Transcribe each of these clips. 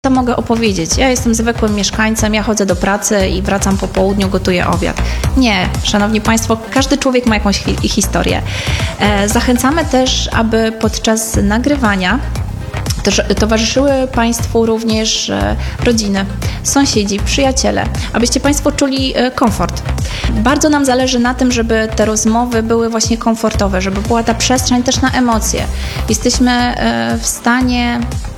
Co mogę opowiedzieć? Ja jestem zwykłym mieszkańcem, ja chodzę do pracy i wracam po południu, gotuję obiad. Nie, szanowni państwo, każdy człowiek ma jakąś historię. Zachęcamy też, aby podczas nagrywania towarzyszyły państwu również rodziny, sąsiedzi, przyjaciele, abyście państwo czuli komfort. Bardzo nam zależy na tym, żeby te rozmowy były właśnie komfortowe, żeby była ta przestrzeń też na emocje. Jesteśmy w stanie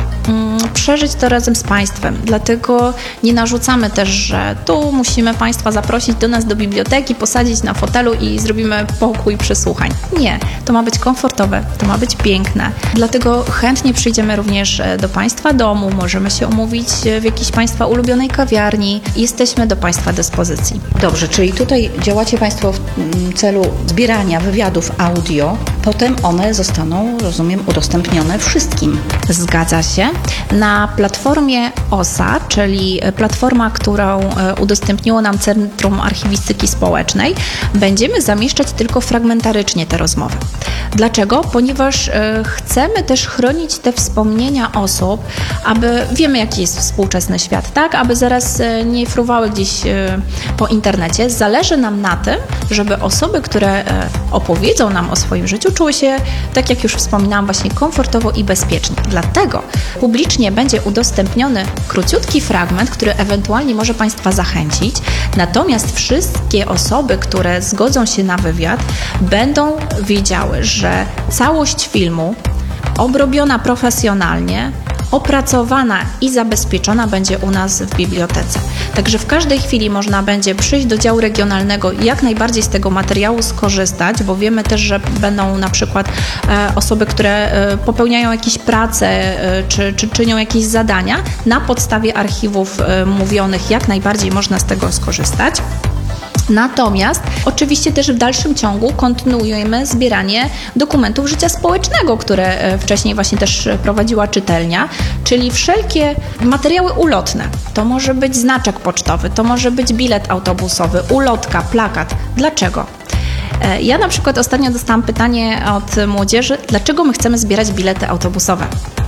przeżyć to razem z państwem, dlatego nie narzucamy też, że tu musimy państwa zaprosić do nas do biblioteki, posadzić na fotelu i zrobimy pokój przesłuchań. Nie, to ma być komfortowe, to ma być piękne, dlatego chętnie przyjdziemy również do państwa domu, możemy się umówić w jakiejś państwa ulubionej kawiarni, jesteśmy do państwa dyspozycji. Dobrze, czyli tutaj działacie państwo w celu zbierania wywiadów audio, potem one zostaną, rozumiem, udostępnione wszystkim. Zgadza się. Na platformie OSA, czyli platforma, którą udostępniło nam Centrum Archiwistyki Społecznej, będziemy zamieszczać tylko fragmentarycznie te rozmowy. Dlaczego? Ponieważ chcemy też chronić te wspomnienia osób, aby wiemy, jaki jest współczesny świat, tak? Aby zaraz nie fruwały gdzieś po internecie. Zależy nam na tym, żeby osoby, które opowiedzą nam o swoim życiu, czuły się, tak jak już wspominałam, właśnie komfortowo i bezpiecznie. Dlatego publicznie będzie udostępniony króciutki fragment, który ewentualnie może państwa zachęcić. Natomiast wszystkie osoby, które zgodzą się na wywiad, będą wiedziały, że całość filmu obrobiona profesjonalnie, opracowana i zabezpieczona będzie u nas w bibliotece. Także w każdej chwili można będzie przyjść do działu regionalnego i jak najbardziej z tego materiału skorzystać, bo wiemy też, że będą na przykład osoby, które popełniają jakieś prace czy czynią jakieś zadania. Na podstawie archiwów mówionych jak najbardziej można z tego skorzystać. Natomiast oczywiście też w dalszym ciągu kontynuujemy zbieranie dokumentów życia społecznego, które wcześniej właśnie też prowadziła czytelnia, czyli wszelkie materiały ulotne. To może być znaczek pocztowy, to może być bilet autobusowy, ulotka, plakat. Dlaczego? Ja na przykład ostatnio dostałam pytanie od młodzieży, dlaczego my chcemy zbierać bilety autobusowe?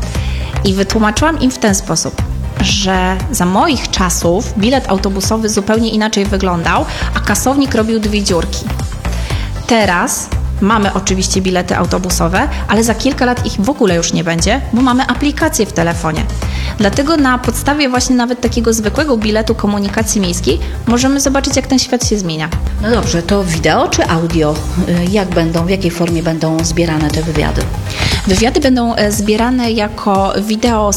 I wytłumaczyłam im w ten sposób, że za moich czasów bilet autobusowy zupełnie inaczej wyglądał, a kasownik robił 2 dziurki. Teraz mamy oczywiście bilety autobusowe, ale za kilka lat ich w ogóle już nie będzie, bo mamy aplikację w telefonie. Dlatego na podstawie właśnie nawet takiego zwykłego biletu komunikacji miejskiej możemy zobaczyć, jak ten świat się zmienia. No dobrze, to wideo czy audio? Jak będą, w jakiej formie będą zbierane te wywiady? Wywiady będą zbierane jako wideo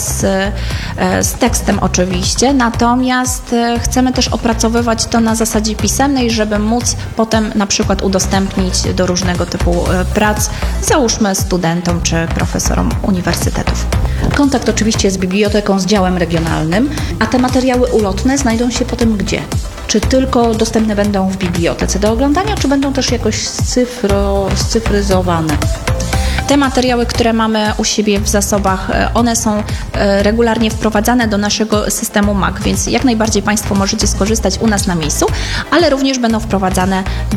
z tekstem oczywiście, natomiast chcemy też opracowywać to na zasadzie pisemnej, żeby móc potem na przykład udostępnić do różnego typu prac, załóżmy studentom czy profesorom uniwersytetów. Kontakt oczywiście z biblioteką, z działem regionalnym, a te materiały ulotne znajdą się potem gdzie? Czy tylko dostępne będą w bibliotece do oglądania, czy będą też jakoś scyfryzowane? Te materiały, które mamy u siebie w zasobach, one są regularnie wprowadzane do naszego systemu MAC, więc jak najbardziej państwo możecie skorzystać u nas na miejscu, ale również będą wprowadzane